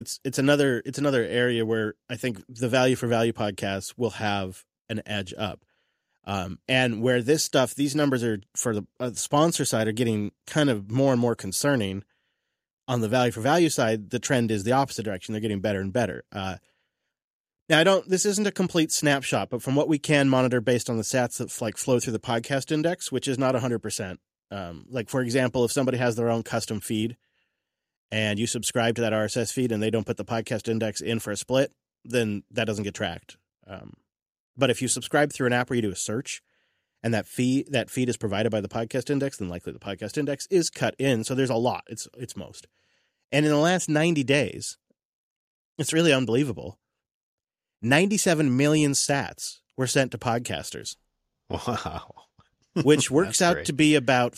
it's another area where I think the value for value podcasts will have an edge up. And where these numbers are for the sponsor side are getting kind of more and more concerning. On the value for value side, the trend is the opposite direction. They're getting better and better. Now, this isn't a complete snapshot, but from what we can monitor based on the stats that like flow through the podcast index, which is not 100%. Like, for example, if somebody has their own custom feed and you subscribe to that RSS feed and they don't put the podcast index in for a split, then that doesn't get tracked. But if you subscribe through an app where you do a search and that feed is provided by the podcast index, then likely the podcast index is cut in. So there's a lot. It's most. And in the last 90 days, it's really unbelievable. 97 million sats were sent to podcasters. Wow. Which works out to be about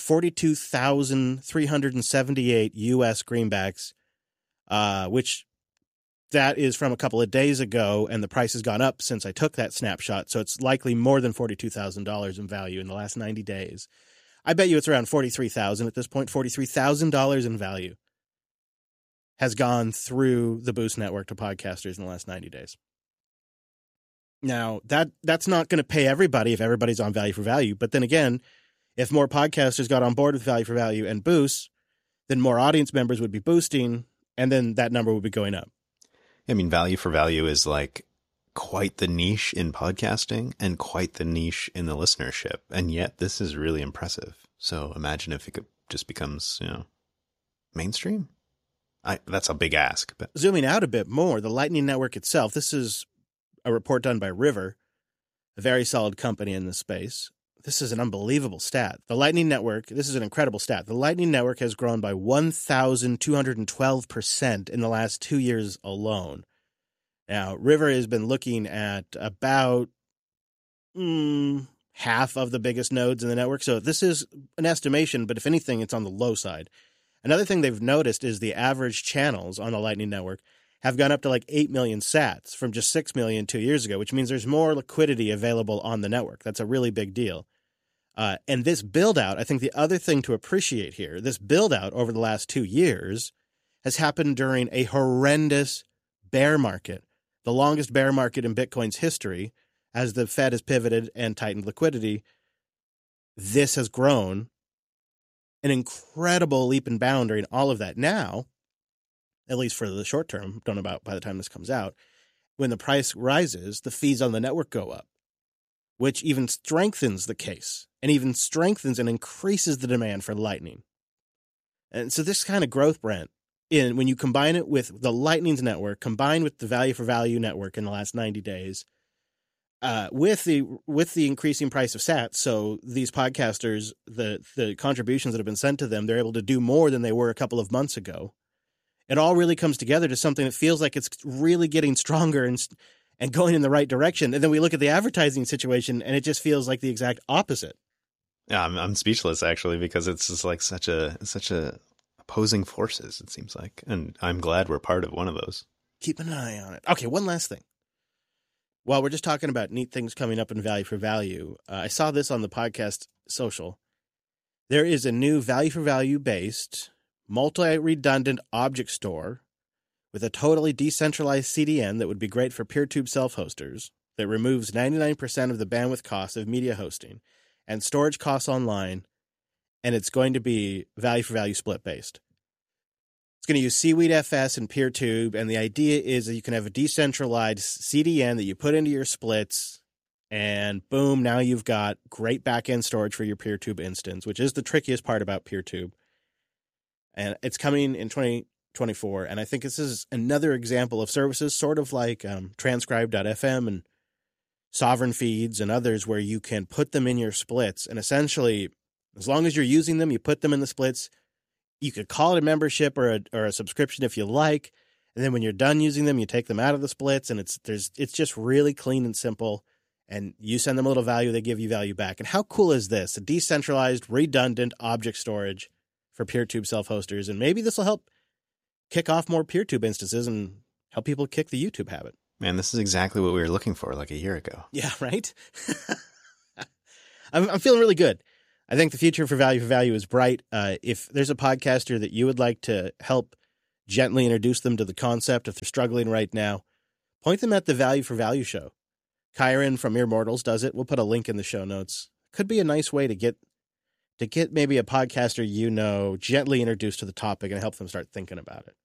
42,378 U.S. greenbacks, which that is from a couple of days ago, and the price has gone up since I took that snapshot, so it's likely more than $42,000 in value in the last 90 days. I bet you it's around $43,000 at this point. $43,000 in value has gone through the Boost Network to podcasters in the last 90 days. Now, that's not going to pay everybody if everybody's on value for value. But then again, if more podcasters got on board with value for value and Boost, then more audience members would be boosting, and then that number would be going up. I mean, value for value is like quite the niche in podcasting and quite the niche in the listenership. And yet this is really impressive. So imagine if it just becomes, mainstream. That's a big ask. But zooming out a bit more, the Lightning Network itself, this is a report done by River, a very solid company in this space. This is an unbelievable stat. The Lightning Network, this is an incredible stat. The Lightning Network has grown by 1,212% in the last 2 years alone. Now, River has been looking at about half of the biggest nodes in the network. So this is an estimation, but if anything, it's on the low side. Another thing they've noticed is the average channels on the Lightning Network have gone up to like 8 million sats from just 6 million 2 years ago, which means there's more liquidity available on the network. That's a really big deal. And this build-out, I think the other thing to appreciate here, this build-out over the last 2 years has happened during a horrendous bear market, the longest bear market in Bitcoin's history, as the Fed has pivoted and tightened liquidity. This has grown an incredible leap and bound during all of that. Now, at least for the short term, don't know about by the time this comes out, when the price rises, the fees on the network go up, which even strengthens the case and even strengthens and increases the demand for Lightning. And so this kind of growth, Brent, when you combine it with the Lightning's network, combined with the value for value network in the last 90 days, with the increasing price of sats, so these podcasters, the contributions that have been sent to them, they're able to do more than they were a couple of months ago. It all really comes together to something that feels like it's really getting stronger and going in the right direction. And then we look at the advertising situation, and it just feels like the exact opposite. Yeah, I'm speechless actually, because it's just like such a opposing forces, it seems like, and I'm glad we're part of one of those. Keep an eye on it. Okay, one last thing. While we're just talking about neat things coming up in value for value, I saw this on the podcast social. There is a new value for value based multi-redundant object store with a totally decentralized CDN that would be great for PeerTube self-hosters that removes 99% of the bandwidth costs of media hosting and storage costs online, and it's going to be value for value split based. It's going to use Seaweed FS and PeerTube, and the idea is that you can have a decentralized CDN that you put into your splits, and boom, now you've got great back-end storage for your PeerTube instance, which is the trickiest part about PeerTube. And it's coming in 2024, and I think this is another example of services sort of like Transcribe.fm and Sovereign Feeds and others where you can put them in your splits, and essentially, as long as you're using them, you put them in the splits. You could call it a membership or a subscription if you like, and then when you're done using them, you take them out of the splits, and it's just really clean and simple, and you send them a little value, they give you value back. And how cool is this? A decentralized, redundant object storage for PeerTube self-hosters, and maybe this will help kick off more PeerTube instances and help people kick the YouTube habit. Man, this is exactly what we were looking for like a year ago. Yeah, right? I'm feeling really good. I think the future for value is bright. If there's a podcaster that you would like to help gently introduce them to the concept if they're struggling right now. Point them at the Value for Value show. Kyron from Mere Mortals does it. We'll put a link in the show notes. Could be a nice way to get maybe a podcaster gently introduced to the topic and help them start thinking about it.